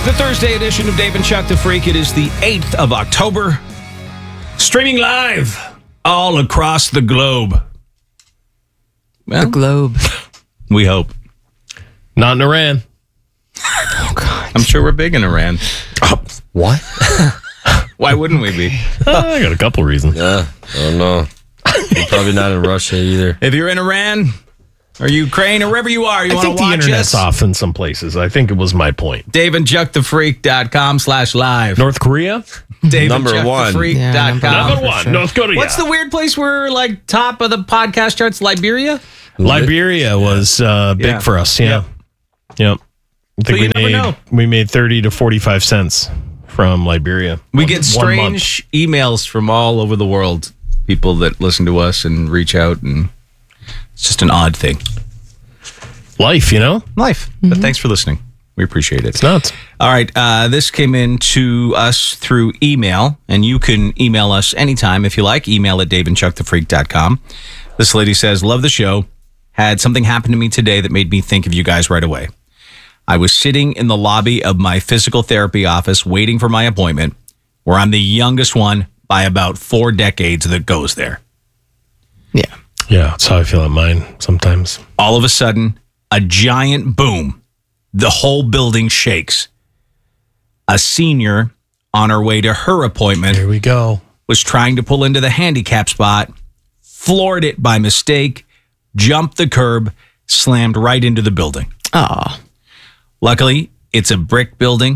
the Thursday edition of Dave and Chuck the Freak. It is the 8th of October. Streaming live all across the globe. Well, The globe. we hope. Not in Iran. Oh, God. I'm sure we're big in Iran. What? Why wouldn't we be? I got a couple reasons. I don't know. You're probably not in Russia either. If you're in Iran or Ukraine or wherever you are, you I want to think the watch internet's us, off in some places. I think it was my point. DaveandChuckTheFreak.com/live. North Korea? Number one. DaveandChuckTheFreak.com. Yeah, Number one, sure. North Korea. What's the weird place where like top of the podcast charts? Liberia? Liberia was big Yeah. for us. Yeah. Yep. I think you never know. we made 30 to 45 cents from Liberia. We One- get 1 strange emails from all over the world. People that listen to us and reach out, and it's just an odd thing. month. Life, you know? Life. But thanks for listening. We appreciate it. It's nuts. All right. This came in to us through email, and you can email us anytime if you like. Email at daveandchuckthefreak.com. This lady says, love the show. Had something happen to me today that made me think of you guys right away. I was sitting in the lobby of my physical therapy office waiting for my appointment, where I'm the youngest one by about 4 decades that goes there. Yeah. Yeah, that's how I feel at mine sometimes. All of a sudden, a giant boom. The whole building shakes. A senior on her way to her appointment Here we go. was trying to pull into the handicap spot, floored it by mistake, jumped the curb, slammed right into the building. Oh. Luckily, it's a brick building.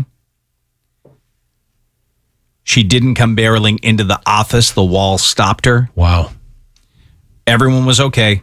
She didn't come barreling into the office. The wall stopped her. Wow. Everyone was okay.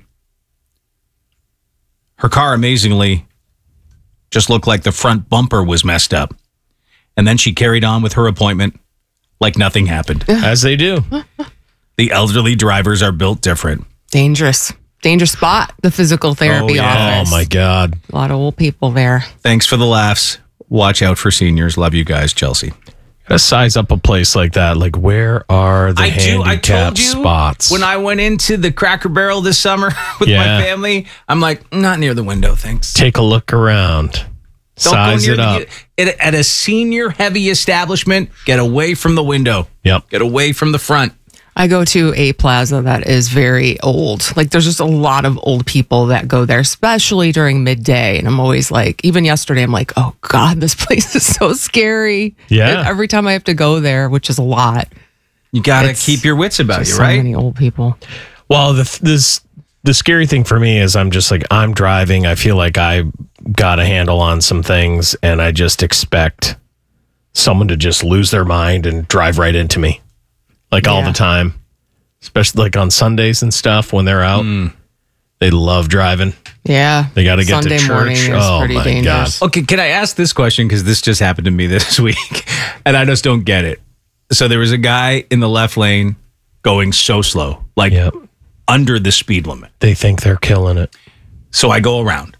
Her car, amazingly, just looked like the front bumper was messed up. And then she carried on with her appointment like nothing happened. As they do. The elderly drivers are built different. Dangerous. Dangerous spot, the physical therapy yeah. office. Oh, my God. A lot of old people there. Thanks for the laughs. Watch out for seniors. Love you guys, Chelsea. Gotta size up a place like that. Like, where are the I handicap told you spots? when I went into the Cracker Barrel this summer with my Yeah. family, I'm like, not near the window, thanks. Take a look around. Don't Size go it up. At a senior heavy establishment, get away from the window. Yep. Get away from the front. I go to a plaza that is very old. Like, there's just a lot of old people that go there, especially during midday. And I'm always like, even yesterday, I'm like, oh God, this place is so scary. Yeah. And every time I have to go there, which is a lot. You got to It's keep your wits about Just you, so right? many old people. Well, the scary thing for me is I'm just like, I'm driving. I feel like I got a handle on some things, and I just expect someone to just lose their mind and drive right into me. Like all Yeah. the time, especially like on Sundays and stuff when they're out. They love driving. Yeah. They got to get Sunday to church. morning is Oh pretty my dangerous. God. Okay, can I ask this question? Because this just happened to me this week, and I just don't get it. So there was a guy in the left lane going so slow, like Yep. under the speed limit. They think they're killing it. So I go around.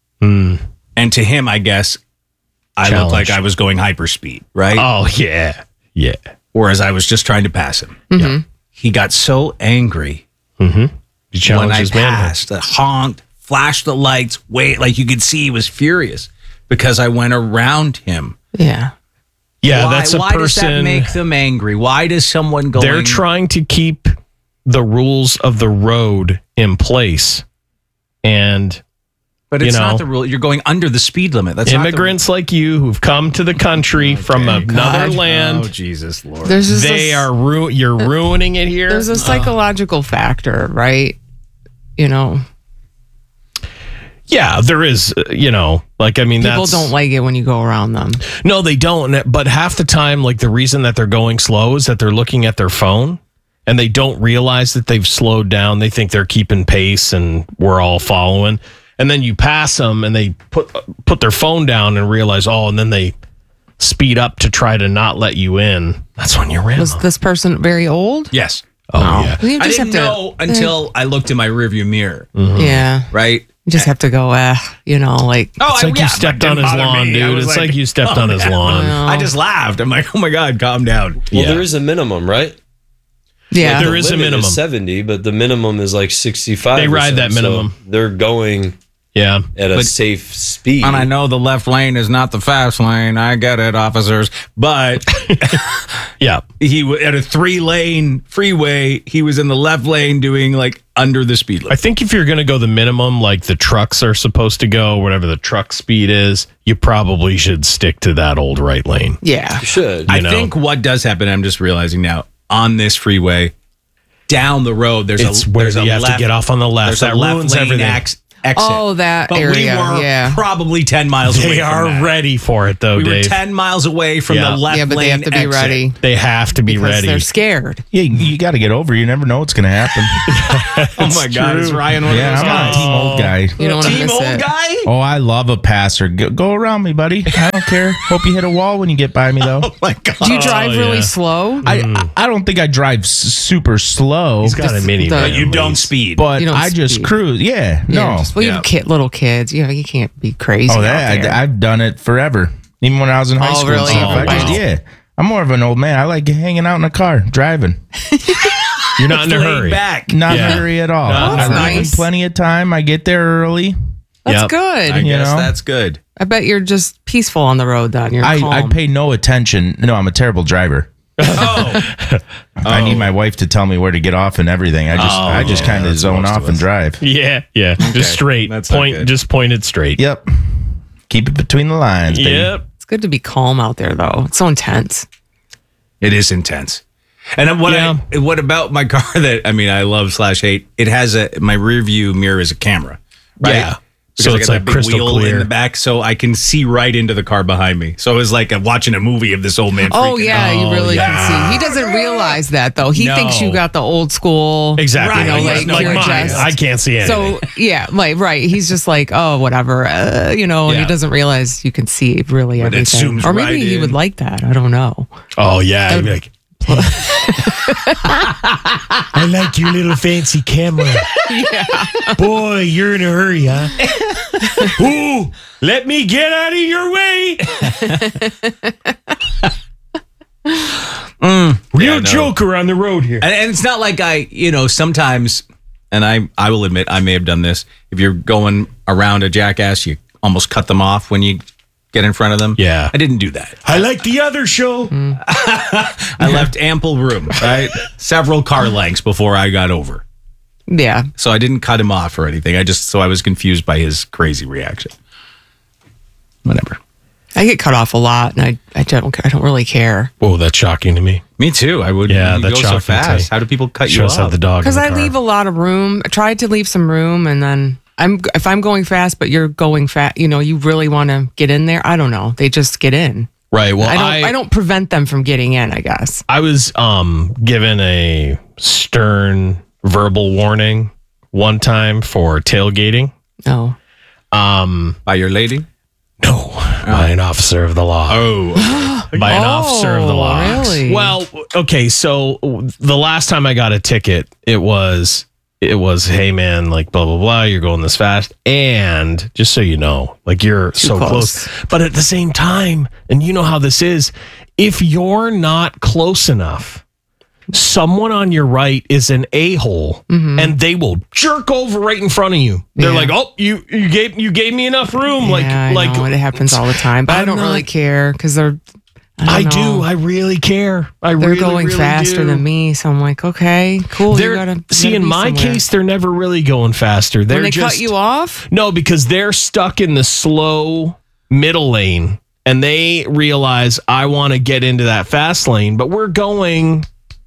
And to him, I guess, I looked Challenge. like I was going hyperspeed, right? Oh, yeah. Yeah. Whereas I was just trying to pass him. Mm-hmm. He got so angry You when challenge I his manhood. passed, honked, flashed the lights, like you could see he was furious because I went around him. Yeah. Yeah, why, that's a why person. does that make them angry? Why does someone going... They're trying to keep the rules of the road in place. And But it's you know, not the rule. You're going under the speed limit. That's immigrants like you who've come to the country from another not the... land, Oh, Jesus, Lord. There's just they are you're ruining it here. There's a psychological factor, right? You know, Yeah, there is, like, I mean, people that's... don't like it when you go around them. No, they don't. But half the time, like, the reason that they're going slow is that they're looking at their phone and they don't realize that they've slowed down. They think they're keeping pace and we're all following. And then you pass them and they put their phone down and realize, and then they speed up to try to not let you in. That's when you're in. Was this person very old? Yes. Oh, yeah. You I just didn't have to, know until I looked in my rearview mirror, Yeah. right? You just have to go, like, It's like you stepped on his lawn, dude. It's like you stepped on his lawn. I just laughed. I'm like, oh my God, calm down. Well, Yeah. there is a minimum, right? yeah. There is a limit minimum. 70, but the minimum is like 65. They ride that minimum. So they're going Yeah. at a But- safe speed. And I know the left lane is not the fast lane. I get it, officers. But Yeah. at a 3-lane freeway, he was in the left lane doing like under the speed I limit. think if you're going to go the minimum, like the trucks are supposed to go, whatever the truck speed is, you probably should stick to that old right lane. Yeah. You should. I know. think what does happen, I'm just realizing now, on this freeway, down the road, It's where you have to get off on the left. There's That a left ruins lane everything. exit. Oh, that But area, we were yeah. probably 10 miles away They from are that. ready for it, though, We were Dave. 10 miles away from Yeah. the left Yeah, but lane they have to be exit. ready They have to be because ready. they're scared. Yeah, you got to get over. You never know what's going to happen. Oh my God, is Ryan one Yeah, of those I'm guys? a team old guy. You don't want to Team miss old it. guy? Oh, I love a passer. Go around me, buddy. I don't care. Hope you hit a wall when you get by me, though. Oh my God. Do you drive really yeah. slow? I don't think I drive super slow, He's got a mini. the- But you don't speed. but You don't I just speed. cruise. Yeah, no. Well, you Yeah. have little kids. You can't be crazy. Oh, out that there. I've done it forever. Even when I was in high Oh, school. really? And stuff. Oh, wow. Yeah. I'm more of an old man. I like hanging out in a car, driving. You're not in a Laid hurry. back. Not Yeah. in a hurry at all. No, that's I'm leaving nice. plenty of time. I get there early. That's Yep. good. I I, guess know? that's good. bet you're just peaceful on the road. Then you're I calm. pay no attention. No, I'm a terrible driver. Oh, I need my wife to tell me where to get off and everything. I just kind of zone off and drive. Yeah, yeah. Just straight. That's not good. Just point it straight. Yep. Keep it between the lines, baby. Yep. It's good to be calm out there, though. It's so intense. it is intense. And what about my car that, I mean, I love / hate, it has my rear view mirror is a camera, right? Yeah. Because So I it's got like that big crystal wheel clear. in the back, so I can see right into the car behind me. So it was like watching a movie of this old man. Oh, freaking yeah, out. you really yeah. can see. He doesn't realize that, though. He No. thinks you got the old school. Exactly. Right, You know, yes, like, no, you're mine. just. I can't see anything. So, yeah, like, right. He's just like, oh, whatever, and Yeah. he doesn't realize you can see really But it everything. zooms Or maybe right he in. would like that. I don't know. oh, yeah. He'd be like, I like your little fancy camera. Boy, you're in a hurry, huh? Ooh, let me get out of your way. Real no. joker on the road here. And it's not like sometimes, and I will admit I may have done this. If you're going around a jackass, you almost cut them off when you get in front of them. Yeah. I didn't do that. I like the other show. I left ample room, right? Several car lengths before I got over. Yeah. So I didn't cut him off or anything. I was confused by his crazy reaction. Whatever. I get cut off a lot, and I don't really care. Oh, that's shocking to me. Me too. I would. Yeah, you that's go so shocking to fast. me. How do people cut you Shows how off? the dog. Because in the I car. leave a lot of room. I tried to leave some room, and then if I'm going fast, but you're going fast, you really want to get in there. I don't know. They just get in. Right. Well, I don't prevent them from getting in, I guess. I was given a stern verbal warning one time for tailgating. Oh. By your lady? No, by an officer of the law. Oh. By an officer of the law. really? Well, okay, so the last time I got a ticket, it was, hey man, like blah blah blah, you're going this fast, and just so you know, like you're so close. But at the same time, and you know how this is, if you're not close enough, someone on your right is an a-hole, and they will jerk over right in front of you. They're Yeah. like, "Oh, you gave me enough room." Yeah, I know. It happens all the time, but I I'm don't really not- care because they're. I don't do. know. I really care. They're going faster do. than me, so I'm like, okay, cool. They're, you gotta in be my somewhere. case, they're never really going faster. They're when they just cut you off, no, because they're stuck in the slow middle lane, and they realize I want to get into that fast lane, but we're going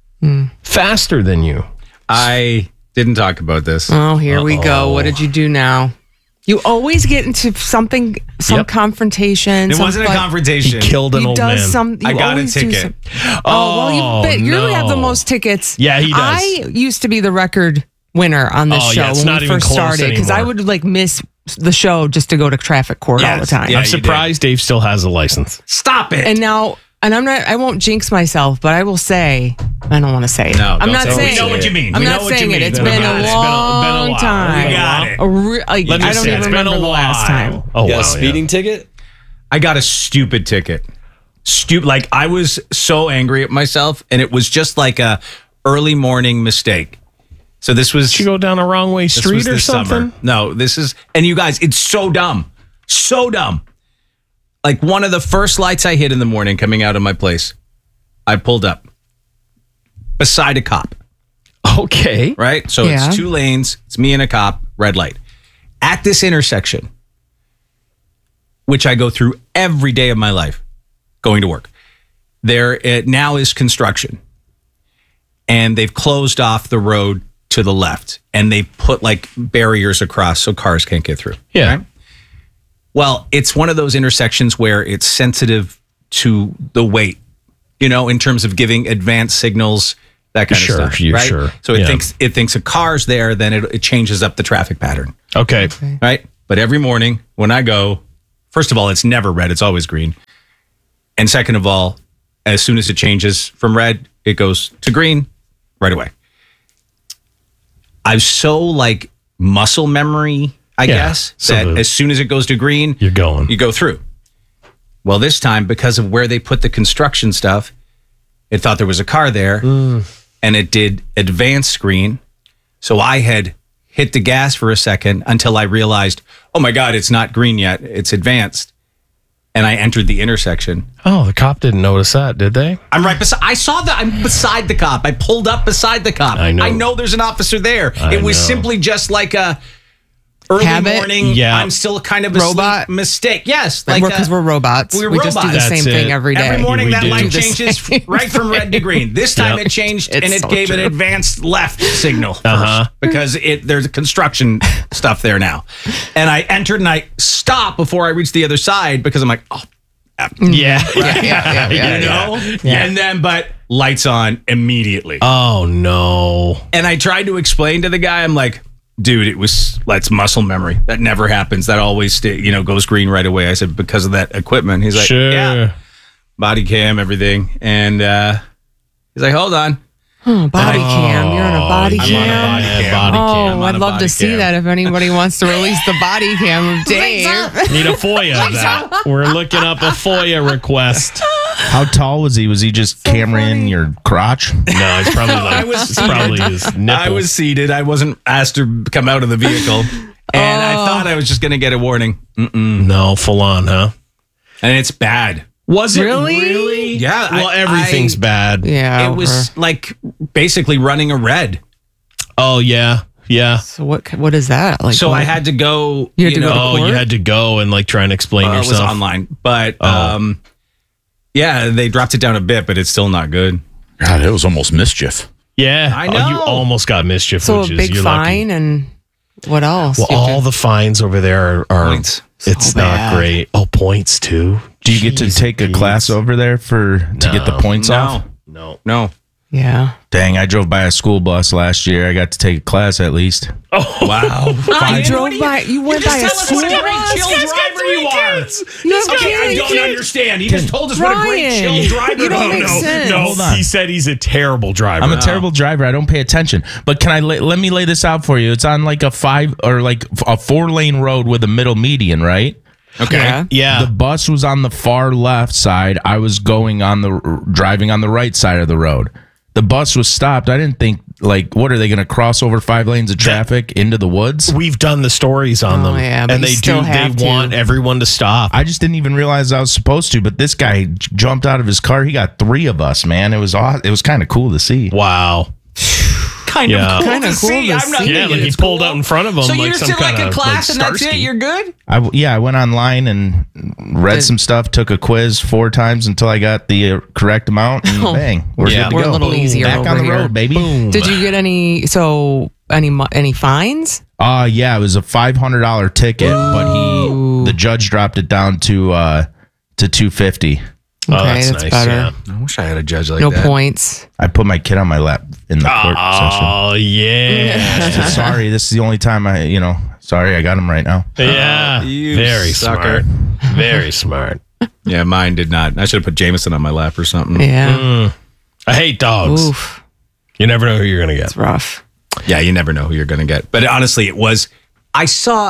faster than you. I didn't talk about this. oh, here we go. What did you do now? You always get into some Yep. confrontation. It wasn't a confrontation. He killed an He old does man. some. You I got a always do ticket. some- Oh, well, you no. have the most tickets. Yeah, he does. I used to be the record winner on this Oh, show yeah, it's when not we even first close started because I anymore. would miss the show just to go to traffic court all the Yes, time. yeah. I'm you surprised Dave still has a license. Stop it. And now, I won't jinx myself, but I will say, I don't want to say it. No, I'm don't not say it. saying We know what you mean. I'm We not know what you saying it. mean. It's We been got a it. It's been a long while. time. We got it. I Let me don't say, even it's been remember a the last while. time. Oh, Yeah, wow, speeding ticket? I got a stupid ticket. Like I was so angry at myself, and it was just like a early morning mistake. So this was. Did you go down a wrong way this was street or this something? summer. No, this is. And you guys, it's so dumb. So dumb. Like one of the first lights I hit in the morning coming out of my place, I pulled up beside a cop. Okay. Right? So Yeah. it's 2 lanes. It's me and a cop, red light. At this intersection, which I go through every day of my life going to work, there it now is construction. And they've closed off the road to the left. And they put like barriers across so cars can't get through. Yeah. Right? Well, it's one of those intersections where it's sensitive to the weight, in terms of giving advanced signals, that kind Sure, of stuff. you right? sure. So it Yeah. thinks a car's there, then it changes up the traffic pattern. Okay. Right? But every morning when I go, first of all, it's never red, it's always green. And second of all, as soon as it changes from red, it goes to green right away. I've so like muscle memory, I guess, so that as soon as it goes to green, You're going. you go through. Well, this time, because of where they put the construction stuff, it thought there was a car there, and it did advanced screen. So I had hit the gas for a second until I realized, oh my God, it's not green yet. It's advanced. And I entered the intersection. Oh, the cop didn't notice that, did they? I'm right beside. I saw that. I'm beside the cop. I pulled up beside the cop. I know. There's an officer there. I It was know. simply just like a early Habit? morning. Yeah. I'm still kind of Robot? asleep mistake. Yes, like Because we're robots. we're we just do the robots. same That's thing it. every day. every morning We that do. light Do the changes same right from red to green. This time Yep. it changed It's and it so gave an true. advanced left signal first Uh-huh. because there's construction stuff there now. And I entered and I stopped before I reached the other side because I'm like, oh, Yeah. And then, but lights on immediately. Oh, no. And I tried to explain to the guy, I'm like, dude, that's muscle memory. That never happens. That always goes green right away. I said, because of that equipment. He's like, Sure. yeah, body cam, everything. And he's like, hold on. Body cam. You're on a body I'm cam. on a body cam. Body Oh, cam. on I'd a love body to see cam. that if anybody wants to release the body cam of Dave. Need a FOIA of that. We're looking up a FOIA request. How tall was he? Was he just camera in your crotch? No, it's probably like it's probably his nipple. I was seated. I wasn't asked to come out of the vehicle. And I thought I was just going to get a warning. No, full on, huh? And it's bad. Was it Really? Yeah. Well, everything's bad. Yeah. It was like basically running a red. Oh yeah, yeah. So what is that? Like, So what? I had to go. You had to go to Oh, you court? had to go and like try and explain It was yourself. online, but Oh. yeah, they dropped it down a bit, but it's still not good. God, it was almost mischief. Yeah, I Oh, you know. almost got mischief. So which a is, big you're fine lucky. and what else? Well, You have all to- the fines over there are Points. it's So not bad. great. Oh, points too. Do you get to Jeez, take a Pete. class over there to get the No. points off? No. No. Yeah. Dang, I drove by a school bus last year. I got to take a class at least. Wow. You went by a school bus? driver you are. You have I kids? don't understand. He just told us what a great Ryan, chill driver. you don't he make is. sense. No, Hold on. he said he's a terrible driver. I'm a terrible driver. I don't pay attention. But can I let me lay this out for you? It's on like a 4-lane road with a middle median, right? Okay. Yeah. Yeah. The bus was on the far left side. I was driving on the right side of the road. The bus was stopped. I didn't think, like, what are they going to cross over 5 lanes of traffic into the woods? We've done the stories on Oh, them. yeah, but and you they still do. They have to. want everyone to stop. I just didn't even realize I was supposed to. But this guy jumped out of his car. He got 3 of us, man. It was awesome. It was kind of cool to see. Wow. Kind Yeah. of cool Kinda to cool see. to I'm not see. Yeah, thinking like he it's pulled cool. out in front of him. So like you're some still like kinda, a class and that's it? Starsky. You're good? I went online and read some stuff, took a quiz 4 times until I got the correct amount, and bang, we're Yeah. good to We're go. a little easier Back over on the here. road, baby. Did you get any fines? Yeah, it was a $500 ticket, but the judge dropped it down to $250. Oh, Okay, that's that's nice. better. Yeah. I wish I had a judge like No that. points. I put my kid on my lap in the court session. Oh yeah. So sorry, this is the only time sorry, I got him right now. Yeah. you Very sucker. smart. Very smart. Yeah, mine did not. I should have put Jameson on my lap or something. Yeah. I hate dogs. Oof. You never know who you're gonna get. It's rough. Yeah, you never know who you're going to get. But honestly, I saw,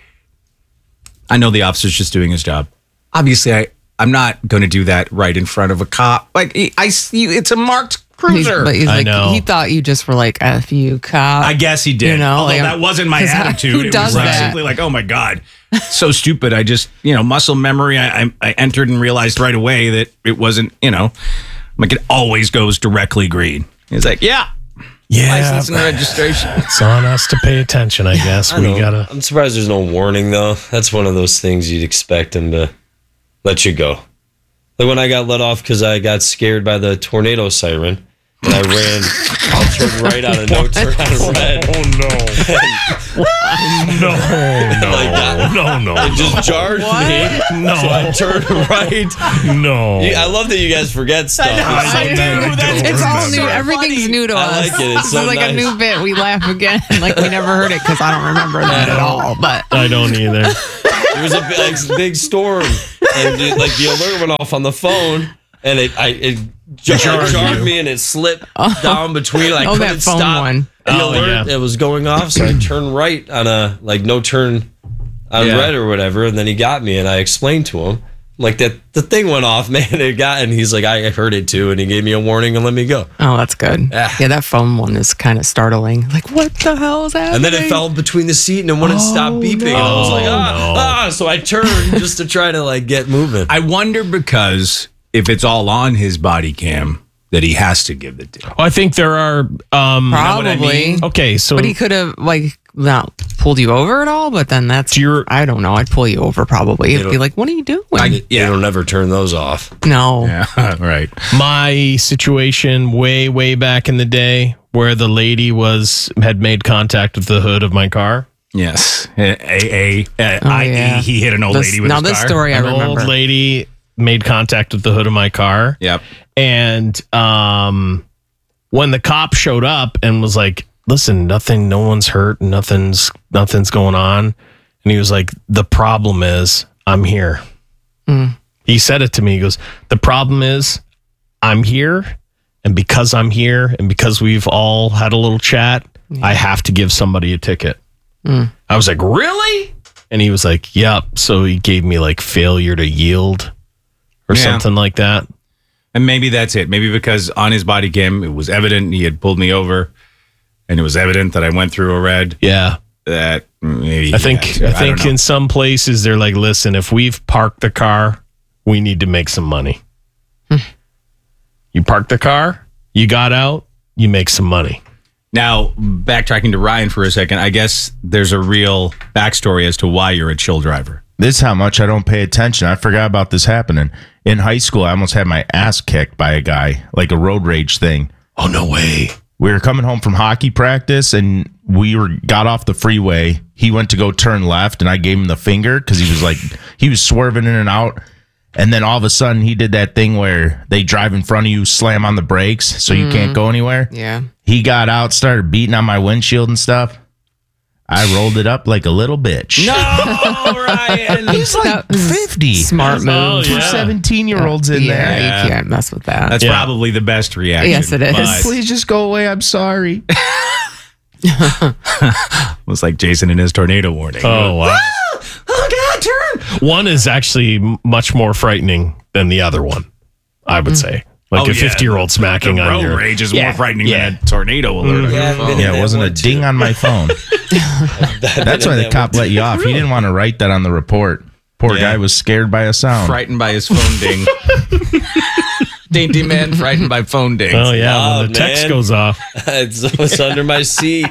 I know the officer's just doing his job. Obviously, I'm not going to do that right in front of a cop. Like, I see, it's a marked cruiser. But he's I like, know. he thought you just were like, F you, cop. I guess he did. You know, Although like, that wasn't my 'cause attitude. who It does was that? simply like, oh my God, so stupid. I just, muscle memory. I entered and realized right away that it wasn't, like it always goes directly green. He's like, yeah, license and registration. It's on us to pay attention, I guess. I know. gotta. I'm surprised there's no warning though. That's one of those things you'd expect him to let you go. Like when I got let off because I got scared by the tornado siren and I turned right on a no turn on red. No. It just jarred me. No. So I turned right. No. I love that you guys forget stuff. It's all new. Everything's new to I us. like it. It's This so is like nice. a new bit. We laugh again. Like we never heard it because I don't remember that at all. But I don't either. There was a big storm, and the alert went off on the phone, and it jarred me, and it slipped down between. I couldn't that phone stop one. the Oh, alert. yeah. It was going off, so I turned right on a no turn on red or whatever, and then he got me, and I explained to him like that the thing went off, man. And he's like, I heard it too, and he gave me a warning and let me go. oh, that's good. Ah. Yeah, that phone one is kind of startling. Like, what the hell is happening? And then it fell between the seat, and it wouldn't stop beeping. And I was like, so I turned just to try to get moving. I wonder because if it's all on his body cam, that he has to give the tip. I think there are. Probably. Okay, so But he could have not pulled you over at all. But then that's I don't know. I'd pull you over probably. It'd be like, what are you doing? They don't ever turn those off. no. Yeah, right. my situation way back in the day where the lady had made contact with the hood of my car. Yes. I.e., yeah. he hit an old lady with now his this car. story I An remember. old lady made contact with the hood of my car. Yep. And when the cop showed up and was like, listen, no one's hurt, nothing's going on. And he was like, the problem is I'm here. He said it to me. He goes, the problem is I'm here. And because I'm here and because we've all had a little chat, I have to give somebody a ticket. I was like, really? And he was like, yep. So he gave me failure to yield or something like that. And maybe that's it. Maybe because on his body cam, it was evident he had pulled me over, and it was evident that I went through a red. Yeah. That maybe I think don't know. in some places they're like, listen, if we've parked the car, we need to make some money. You parked the car, you got out, you make some money. Now, backtracking to Ryan for a second, I guess there's a real backstory as to why you're a chill driver. This is how much I don't pay attention. I forgot about this happening. In high school, I almost had my ass kicked by a guy, like a road rage thing. Oh, no way. We were coming home from hockey practice and got off the freeway. He went to go turn left and I gave him the finger because he was swerving in and out. And then all of a sudden he did that thing where they drive in front of you, slam on the brakes so you can't go anywhere. Yeah. He got out, started beating on my windshield and stuff. I rolled it up like a little bitch. No, Ryan. He's like 50. Smart move. Oh, Two yeah. 17-year-olds in Yeah, there. you can't mess with that. That's probably the best reaction. Yes, it is. but Please just go away. I'm sorry. It was like Jason in his tornado warning. Oh, wow. Oh, God, turn. One is actually much more frightening than the other one, I would say. Like Oh, a yeah. 50-year-old smacking The on road your... rage is Yeah. more frightening Yeah. than a tornado alert. on your phone. Yeah, it wasn't a ding on my phone. That's why the cop let you off. He didn't want to write that on the report. Poor guy was scared by a sound. Frightened by his phone ding. Dainty man frightened by phone dings. Oh, yeah. Oh, When the text man. goes off. It's under my seat.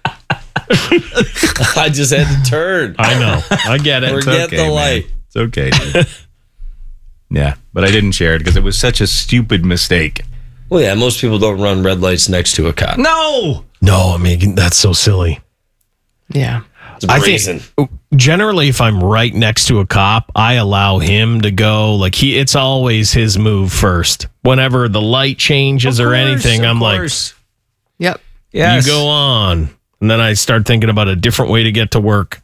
I just had to turn. I know. I get it. Forget the man. light. It's okay, dude. Yeah, but I didn't share it because it was such a stupid mistake. Well, yeah, most people don't run red lights next to a cop. No! No, I mean, that's so silly. Yeah. It's brazen. Generally, if I'm right next to a cop, I allow him to go. Like it's always his move first. Whenever the light changes or anything, I'm like, Yep. yes. you go on. And then I start thinking about a different way to get to work.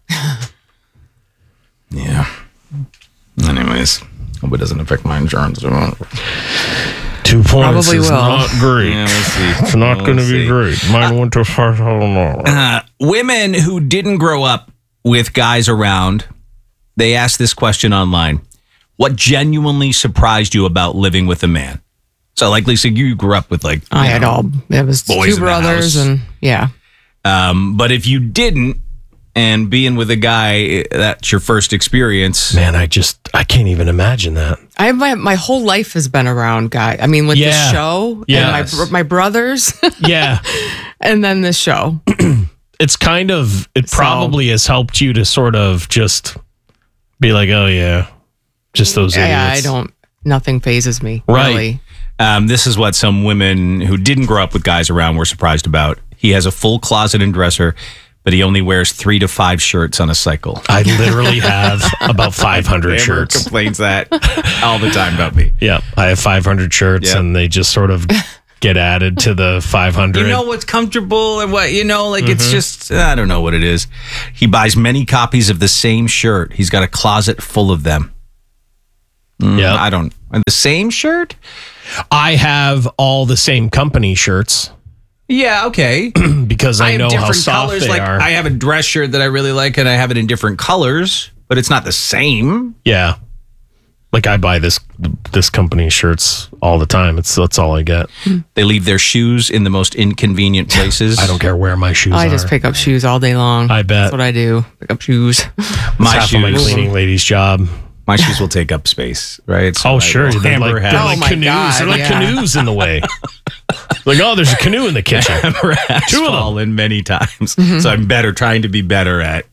Yeah. Anyways, hope it doesn't affect my insurance. 2 points Probably is will. not great. Yeah, we'll see. It's not going to be see. great. Mine went to $500. Women who didn't grow up with guys around, they asked this question online. What genuinely surprised you about living with a man? So, like Lisa, you grew up with like I had all. It was boys in two the brothers, house. and yeah. But if you didn't, and being with a guy, that's your first experience. Man, I can't even imagine that. I have my whole life has been around guy. I mean, with the Yeah. show Yes. and my brothers, Yeah. and then this show. It's kind of, it So- probably has helped you to sort of just be like, oh yeah, just those idiots. Yeah, nothing phases me. Right. Really. This is what some women who didn't grow up with guys around were surprised about. He has a full closet and dresser, but he only wears 3 to 5 shirts on a cycle. I literally have about 500 Amber shirts. complains that all the time about me. Yeah, I have 500 shirts, Yep. and they just sort of get added to the 500. You know what's comfortable and what, like it's just, I don't know what it is. He buys many copies of the same shirt. He's got a closet full of them. Yeah, I don't, and the same shirt? I have all the same company shirts Yeah, okay. because I know how soft they like are. I have a dress shirt that I really like and I have it in different colors, but it's not the same. Yeah, like I buy this company shirts all the time. That's all I get. They leave their shoes in the most inconvenient places. I don't care where my shoes I are. just pick up shoes all day long. I bet. That's what I do. Pick up shoes. My half of my shoes. cleaning lady's job. My shoes will take up space, right? So Oh, I sure. will They're hammer like, hat. they're Oh like my canoes. God, They're like yeah. canoes in the way. Like, oh, there's a canoe in the kitchen. Hammer has Two of them. fallen many times. So I'm trying to be better at,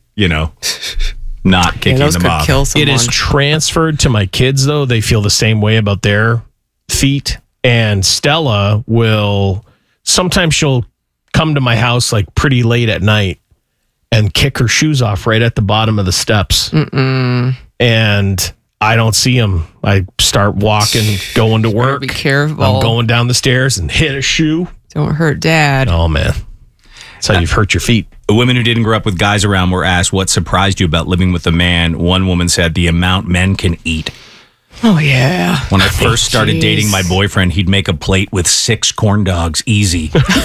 not kicking Those them could off. kill someone. It is transferred to my kids, though. They feel the same way about their feet. And Stella sometimes she'll come to my house like pretty late at night and kick her shoes off right at the bottom of the steps. And I don't see them. I start walking, going to work. Be careful. I'm going down the stairs and hit a shoe. Don't hurt Dad. Oh, man. That's how you've hurt your feet. The women who didn't grow up with guys around were asked what surprised you about living with a man. One woman said the amount men can eat. Oh yeah. When I first started Jeez. dating my boyfriend, he'd make a plate with 6 corn dogs easy.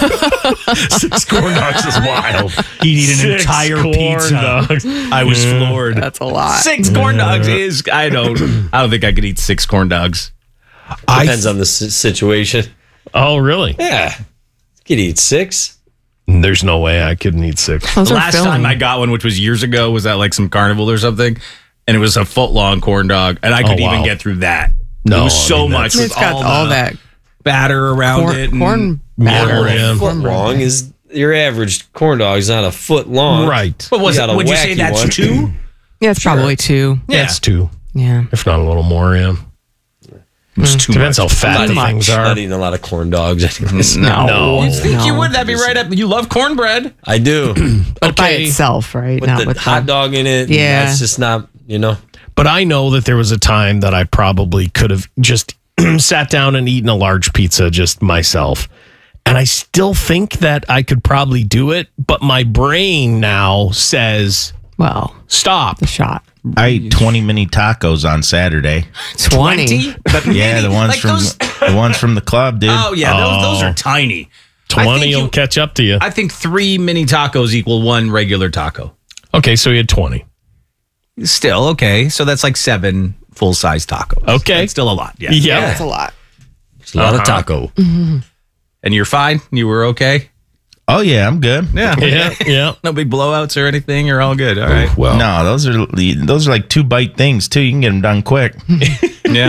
6 corn dogs is wild. He'd eat an 6 entire corn pizza. dogs. I was floored. That's a lot. 6 corn dogs is I don't think I could eat 6 corn dogs. Depends on the situation. Oh, really? Yeah. You could eat 6. There's no way I could eat 6. Those The are last filling. time I got one, which was years ago, was at like some carnival or something, and it was a 1-foot-long corn dog, and I couldn't wow. even get through that. No, it was I so mean, much It's with got all the that batter around it. And corn More, batter. yeah. Foot long is your average corn dog is not a foot long. Right. But You got a would you say wacky that's one. 2? Yeah, it's probably 2. Yeah. That's 2, Yeah. if not a little more, yeah. It's too Depends much. how fat Too the things I'm are. not eating a lot of corn dogs anyways. No. You'd think you No. would. That'd be right up. You love cornbread. I do. But by Okay. itself, right? With Not the with hot dog in it. Yeah. That's just not, But I know that there was a time that I probably could have just sat down and eaten a large pizza just myself. And I still think that I could probably do it, but my brain now says, Well, stop. the shot. I ate 20 mini tacos on Saturday. 20. But Yeah, the ones from the club, dude. Oh yeah, those are tiny. I 20 think will you- catch up to you. I think 3 mini tacos equal 1 regular taco. Okay, so he had 20. Still okay. So that's like 7 full size tacos. Okay. That's still a lot. Yeah. Yeah. That's a lot. It's a lot of taco. And you're fine. You were okay. Oh, yeah, I'm good. Yeah. Yeah. Yeah. No big blowouts or anything. You're all good. All right. Well, No, those are like 2-bite things, too. You can get them done quick. Yeah.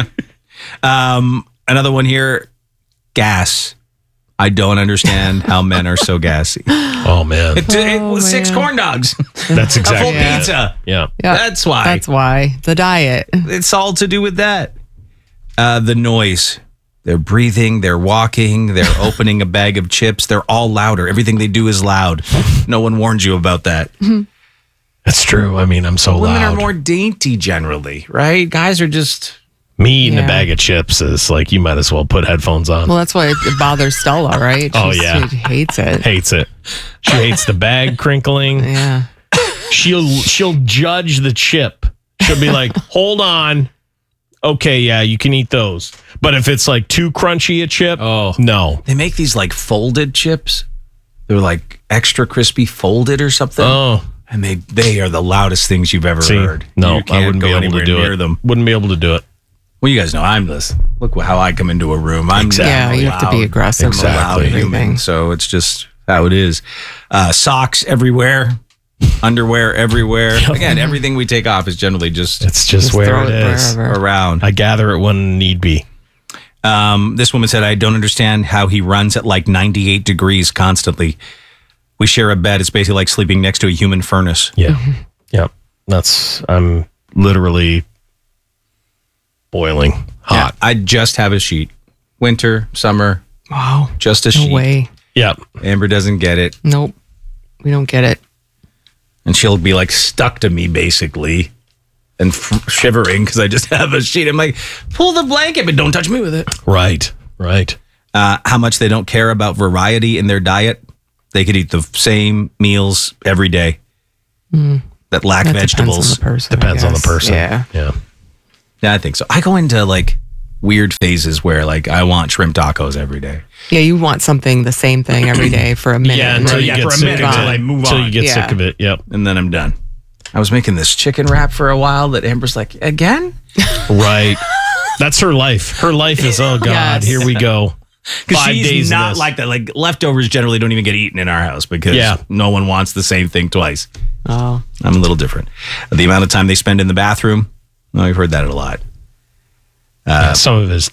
Another one here. Gas. I don't understand how men are so gassy. oh, man. It was 6 man. corn dogs, That's a full exactly it. pizza. Yeah. Yeah. That's why. That's why. The diet. It's all to do with that. The noise. They're breathing, they're walking, they're opening a bag of chips. They're all louder. Everything they do is loud. No one warned you about that. That's true. I mean, I'm so Women loud. are more dainty generally, right? Guys are just... Me eating Yeah. a bag of chips is like, you might as well put headphones on. Well, that's why it bothers Stella, right? Oh, yeah. She hates it. Hates it. She hates the bag crinkling. Yeah. She'll judge the chip. She'll be like, hold on. Okay, yeah, you can eat those. But if it's like too crunchy a chip, no. They make these like folded chips. They're like extra crispy folded or something. Oh, And they are the loudest things you've ever see, heard. no, You I can't wouldn't go be able anywhere to do near it. them. Wouldn't be able to do it. Well, you guys know I'm this. Look how I come into a room. I'm Yeah, you have to be loud. aggressive. I'm a loud Exactly. human, so it's just how it is. Socks everywhere, underwear everywhere. Again, everything we take off is generally just It's just where throw it is. wherever. around. I gather it when need be. This woman said, I don't understand how he runs at like 98 degrees constantly. We share a bed. It's basically like sleeping next to a human furnace. Yeah. Yep. I'm literally boiling hot. I just have a sheet. Winter, summer, Wow. just a No sheet. way. Yep. Amber doesn't get it. Nope. We don't get it. And she'll be like stuck to me basically and shivering because I just have a sheet. I'm like, pull the blanket, but don't touch me with it. Right. Right. How much they don't care about variety in their diet. They could eat the same meals every day that lack That vegetables. Depends on the person. Yeah. Yeah. Yeah, I think so. I go into like weird phases where like I want shrimp tacos every day. Yeah, you want something, the same thing every day for a minute. Yeah, and until then you yeah, get for a sick minute of until it. I move Until on. you get Yeah. sick of it. Yep. And then I'm done. I was making this chicken wrap for a while that Amber's like, again? Right. That's her life. Her life is, oh God, Yes. here we go. Because 5 she's days of not this. like that. Like leftovers generally don't even get eaten in our house because Yeah. no one wants the same thing twice. Oh, I'm a little different. The amount of time they spend in the bathroom, well, we've heard that a lot. Some of it is